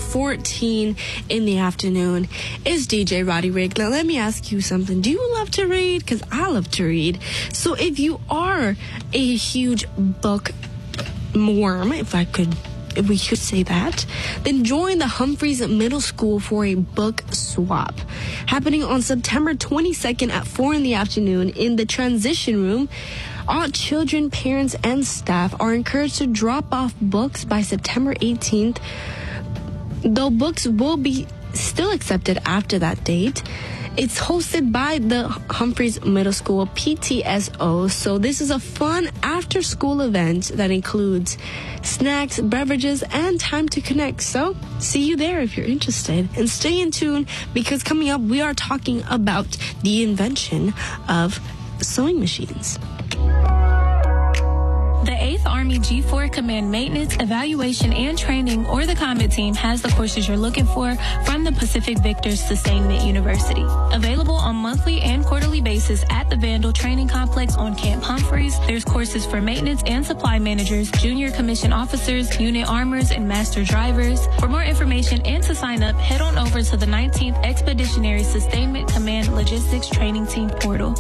6:14 in the afternoon. It's DJ Roddy Rick. Now, let me ask you something. Do you love to read? Because I love to read. So if you are a huge book worm, if we could say that, then join the Humphreys Middle School for a book swap happening on September 22nd at 4 in the afternoon in the transition room. All children, parents, and staff are encouraged to drop off books by September 18th, though books will be still accepted after that date. It's hosted by the Humphreys Middle School PTSO, so this is a fun after-school event that includes snacks, beverages, and time to connect. So, see you there if you're interested. And stay in tune, because coming up, we are talking about the invention of sewing machines. The 8th Army G4 Command Maintenance, Evaluation, and Training, or the Combat Team, has the courses you're looking for from the Pacific Victors Sustainment University. Available on monthly and quarterly basis at the Vandal Training Complex on Camp Humphreys. There's courses for maintenance and supply managers, junior commissioned officers, unit armors, and master drivers. For more information and to sign up, head on over to the 19th Expeditionary Sustainment Command Logistics Training Team portal.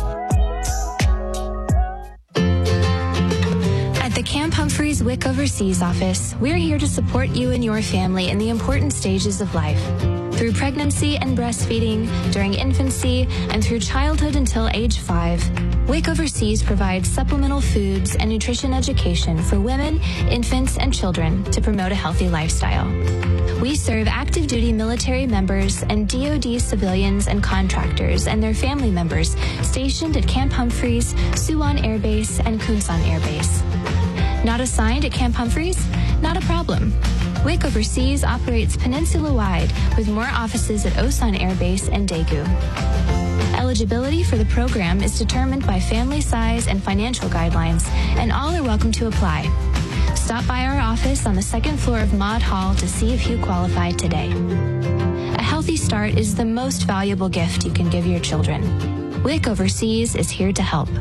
The Camp Humphreys WIC Overseas office, we're here to support you and your family in the important stages of life. Through pregnancy and breastfeeding, during infancy, and through childhood until age 5, WIC Overseas provides supplemental foods and nutrition education for women, infants, and children to promote a healthy lifestyle. We serve active duty military members and DoD civilians and contractors and their family members stationed at Camp Humphreys, Suwon Air Base, and Kunsan Air Base. Not assigned at Camp Humphreys? Not a problem. WIC Overseas operates peninsula-wide with more offices at Osan Air Base and Daegu. Eligibility for the program is determined by family size and financial guidelines, and all are welcome to apply. Stop by our office on the 2nd floor of Maud Hall to see if you qualify today. A healthy start is the most valuable gift you can give your children. WIC Overseas is here to help.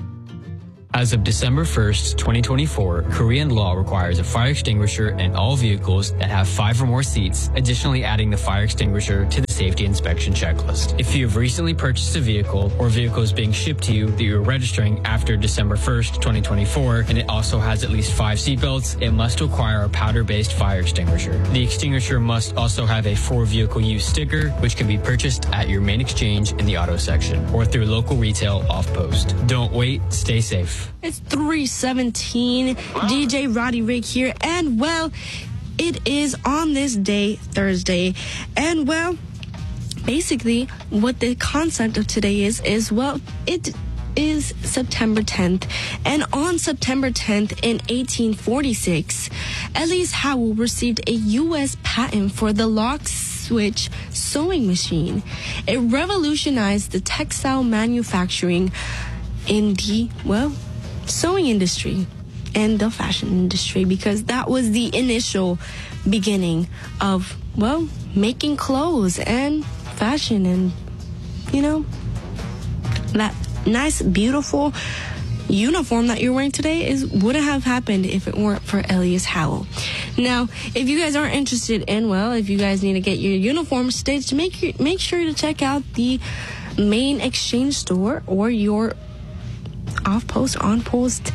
As of December 1st, 2024, Korean law requires a fire extinguisher in all vehicles that have 5 or more seats, additionally adding the fire extinguisher to the safety inspection checklist. If you have recently purchased a vehicle or vehicle is being shipped to you that you are registering after December 1st, 2024, and it also has at least 5 seatbelts, it must require a powder-based fire extinguisher. The extinguisher must also have a For Vehicle Use sticker, which can be purchased at your main exchange in the auto section or through local retail off-post. Don't wait, stay safe. It's 3:17. DJ Roddy Rick here. And, well, it is on this day, Thursday. And, well, basically what the concept of today is, well, it is September 10th. And on September 10th in 1846, Elias Howell received a U.S. patent for the lock switch sewing machine. It revolutionized the textile manufacturing in the, well, sewing industry and the fashion industry, because that was the initial beginning of, well, making clothes and fashion. And, you know, that nice, beautiful uniform that you're wearing today wouldn't have happened if it weren't for Elias Howell. Now, if you guys aren't interested in, well, if you guys need to get your uniform stitched, make sure to check out the main exchange store or your off-post, on-post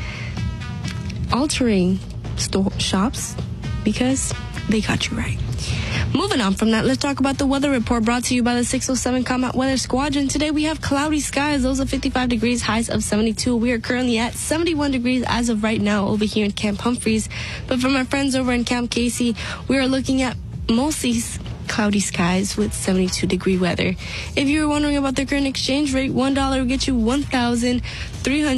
altering shops, because they got you right. Moving on from that, let's talk about the weather report brought to you by the 607 Combat Weather Squadron. Today we have cloudy skies, lows of 55 degrees, highs of 72. We are currently at 71 degrees as of right now over here in Camp Humphreys. But for my friends over in Camp Casey, we are looking at mostly cloudy skies with 72-degree weather. If you were wondering about the current exchange rate, $1 will get you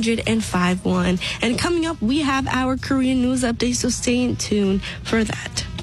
1,305 won. And coming up, we have our Korean news update, so stay tuned for that.